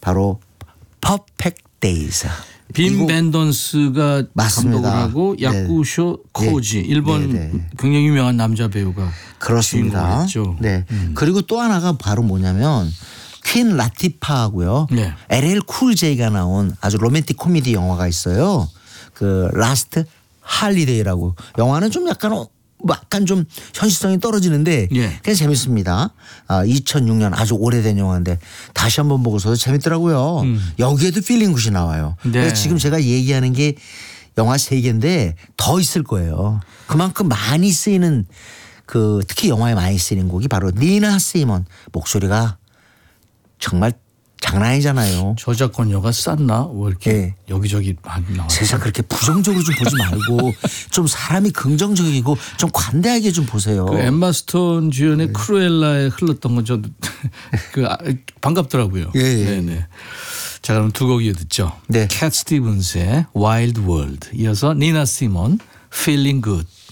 바로 Perfect Days. 빔 벤던스가 맞습니다. 감독을 하고 야쿠쇼 코지 일본 굉장히 유명한 남자 배우가 그렇습니다. 주인공이었죠. 네. 그리고 또 하나가 바로 뭐냐면 퀸 라티파하고요. 네. LL 쿨 J가 나온 아주 로맨틱 코미디 영화가 있어요. 그 라스트 할리데이라고. 영화는 좀 약간 좀 현실성이 떨어지는데 그냥 재밌습니다. 2006년 아주 오래된 영화인데 다시 한번 보고서 재밌더라고요. 여기에도 필링 굿이 나와요. 네. 그래서 지금 제가 얘기하는 게 영화 3개인데 더 있을 거예요. 그만큼 많이 쓰이는 특히 영화에 많이 쓰이는 곡이 바로 니나 시몬. 목소리가 정말 장난 아니잖아요. 저작권료가 쌌나? 왜 이렇게 여기저기 많이 나와요. 세상 그렇게 부정적으로 좀 보지 말고 좀 사람이 긍정적이고 좀 관대하게 좀 보세요. 그 엠마 스톤 주연의 크루엘라에 흘렀던 건 저 반갑더라고요. 네네. 자 그럼 두 곡 이어 듣죠. 네. 캣 스티븐스의 Wild World 이어서 니나 시몬 Feeling Good.